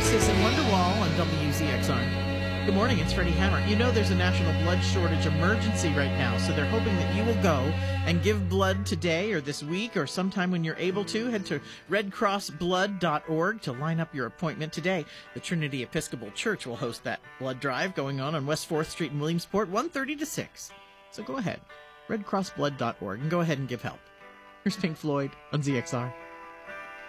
Oasis and Wonderwall on WZXR. Good morning, it's Freddie Hammer. You know there's a national blood shortage emergency right now, so they're hoping that you will go and give blood today or this week or sometime when you're able to. Head to redcrossblood.org to line up your appointment today. The Trinity Episcopal Church will host that blood drive going on West 4th Street in Williamsport, 1:30 to 6. So go ahead, redcrossblood.org, and go ahead and give help. Here's Pink Floyd on ZXR.